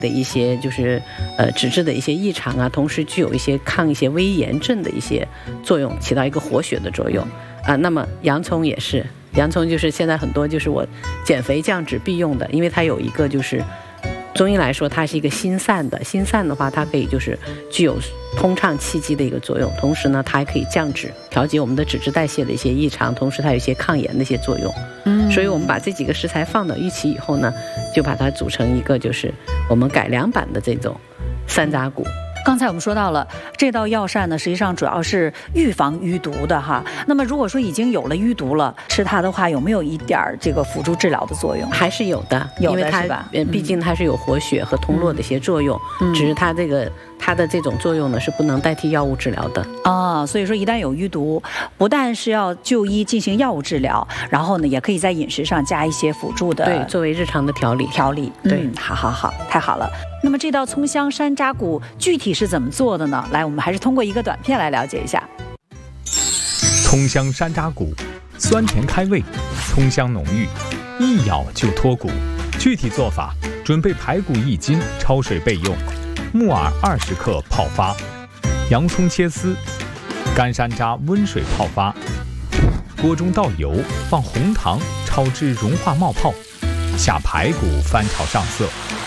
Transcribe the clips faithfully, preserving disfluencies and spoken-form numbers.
的一些就是呃脂质的一些异常啊，同时具有一些抗一些微炎症的一些作用，起到一个活血的作用啊。那么洋葱也是，洋葱就是现在很多就是我减肥降脂必用的，因为它有一个就是中医来说它是一个心散的，心散的话它可以就是具有通畅气机的一个作用，同时呢它还可以降脂，调节我们的脂质代谢的一些异常，同时它有一些抗炎的一些作用。嗯，所以我们把这几个食材放到一起以后呢，就把它组成一个就是我们改良版的这种山楂骨。 刚才我们说到了这道药膳呢，实际上主要是预防淤毒的哈。那么如果说已经有了淤毒了，吃它的话，有没有一点这个辅助治疗的作用？ 还是有的， 有的因为它是吧？ 呃，毕竟它是有活血和通络的一些作用，嗯、只是它这个它的这种作用呢是不能代替药物治疗的啊。所以说一旦有淤毒，不但是要就医进行药物治疗，然后呢也可以在饮食上加一些辅助的， 对，作为日常的调理调理。 对， 嗯，好好好，太好了。那么这道葱香山楂骨具体是怎么做的呢？来，我们还是通过一个短片来了解一下。 葱香山楂骨，酸甜开胃，葱香浓郁，一咬就脱骨。具体做法：准备排骨一斤，焯水备用；木耳二十克泡发，洋葱切丝，干山楂温水泡发。锅中倒油，放红糖，炒至融化冒泡，下排骨翻炒上色。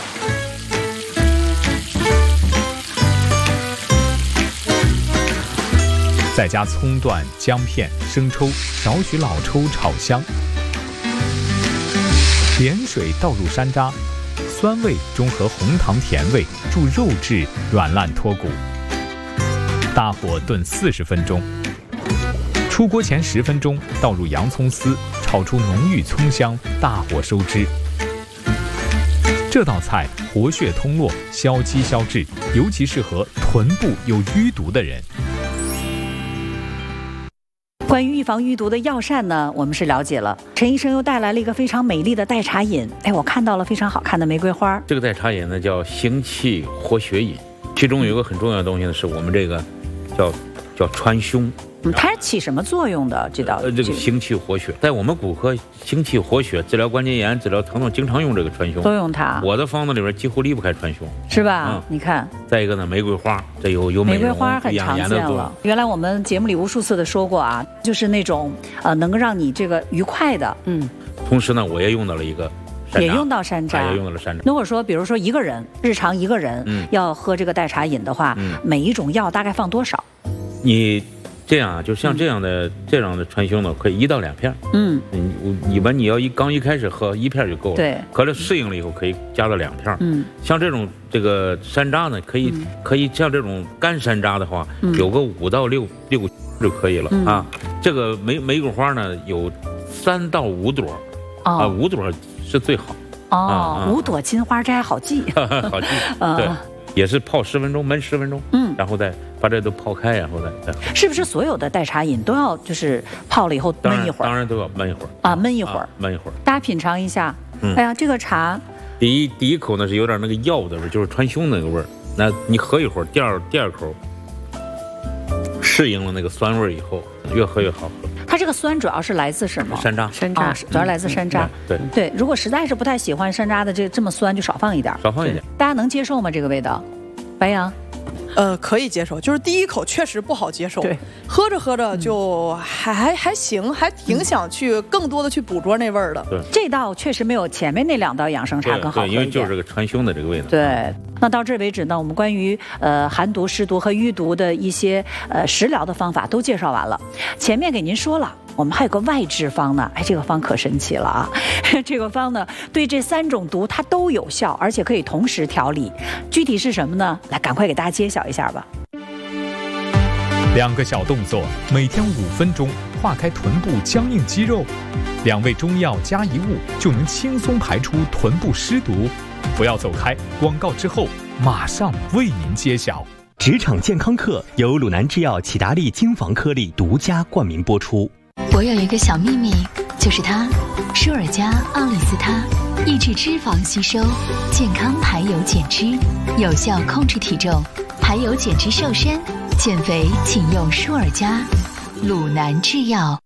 再加葱段、姜片、生抽，少许老抽炒香。连水倒入山楂，酸味中和红糖甜味，助肉质软烂脱骨。大火炖四十分钟。出锅前十分钟，倒入洋葱丝，炒出浓郁葱香，大火收汁。这道菜活血通络、消积消滞，尤其适合臀部有淤毒的人。 关于预防淤毒的药膳呢，我们是了解了。陈医生又带来了一个非常美丽的代茶饮，哎，我看到了非常好看的玫瑰花。 这个代茶饮呢叫行气活血饮，其中有一个很重要的东西呢，是我们这个叫叫川芎。 嗯，它是起什么作用的？这道呃，这个行气活血，在我们骨科行气活血、治疗关节炎、治疗疼痛，经常用这个川芎， 都用它。 我的方子里边几乎离不开川芎， 是吧？ 嗯， 你看。 再一个呢，玫瑰花，这有有美容、 玫瑰花很常见了。原来我们节目里无数次的说过啊，就是那种呃能够让你这个愉快的，嗯。 同时呢，我也用到了一个。 也用到山楂， 也用到了山楂。 如果说，比如说一个人日常一个人、嗯、要喝这个代茶饮的话、嗯，每一种药大概放多少？ 你这样啊，就像这样的、嗯、这样的川芎呢，可以一到两片。嗯，你一般你要一刚一开始喝一片就够了。对，可是适应了以后可以加到两片。嗯，像这种这个山楂呢，可以、嗯、可以像这种干山楂的话，嗯、有个五到六六就可以了、嗯、啊。这个玫玫瑰花呢，有三到五朵，哦、啊，五朵。是最好哦、啊，五朵金花斋好记， 好记，对，也是泡十分钟，焖十分钟，嗯，然后再把这都泡开，然后再再。 是不是所有的代茶饮都要就是泡了以后焖一会儿？ 当然都要焖一会儿啊，焖一会儿， 焖一会儿。 大家品尝一下，嗯、哎呀，这个茶， 第一第一口呢是有点那个药的味，就是川芎那个味儿。那你喝一会儿，第二第二口适应了那个酸味以后，越喝越好喝。 它这个酸主要是来自什么？ 山楂， 山楂、哦、主要来自山楂。嗯、对对，如果实在是不太喜欢山楂的这这么酸，就少放一点， 少放一点。 大家能接受吗？这个味道？白杨， 呃，可以接受，就是第一口确实不好接受，对，喝着喝着就还、嗯、还还行，还挺想去更多的去捕捉那味儿的。 对， 这道确实没有前面那两道养生茶更好喝一点， 因为就是这个川芎的这个味道。 对。那到这为止呢，我们关于呃寒毒、湿毒和淤毒的一些呃食疗的方法都介绍完了。前面给您说了，我们还有个外治方呢，哎，这个方可神奇了啊！这个方呢，对这三种毒它都有效，而且可以同时调理。具体是什么呢？来，赶快给大家揭晓一下吧。 两个小动作，每天五分钟，化开臀部僵硬肌肉。两味中药加一物，就能轻松排出臀部湿毒。不要走开，广告之后马上为您揭晓。 职场健康课由鲁南制药启达利精防颗粒独家冠名播出。 我有一个小秘密，就是它，舒尔佳奥利司他，抑制脂肪吸收，健康排油减脂，有效控制体重，排油减脂瘦身。减肥请用舒尔佳，鲁南制药。